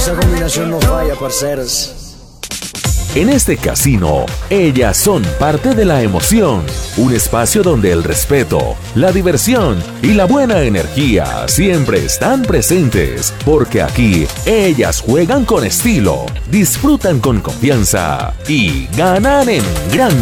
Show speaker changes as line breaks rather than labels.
Esa combinación no falla, parceros.
En este casino, ellas son parte de la emoción, un espacio donde el respeto, la diversión y la buena energía siempre están presentes, porque aquí ellas juegan con estilo, disfrutan con confianza y ganan en grande.